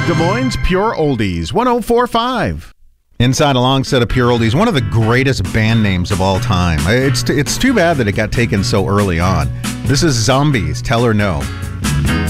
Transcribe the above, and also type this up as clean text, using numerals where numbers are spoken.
Des Moines Pure Oldies, 104.5. Inside a long set of Pure Oldies, one of the greatest band names of all time. It's too bad that it got taken so early on. This is Zombies, Tell Her No.